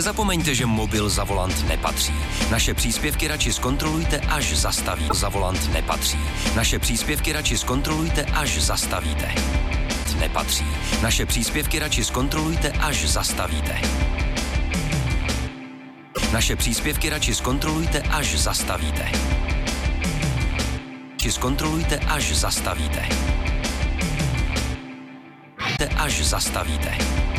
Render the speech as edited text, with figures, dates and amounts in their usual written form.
Nezapomeňte, že mobil za volant nepatří. Naše příspěvky radši zkontrolujte, až zastaví. Za volant nepatří. Naše příspěvky radši zkontrolujte, až zastavíte. Nepatří. Naše příspěvky radši zkontrolujte, až zastavíte. Naše příspěvky radši zkontrolujte, až zastavíte. Či zkontrolujte, až zastavíte. Až zastavíte.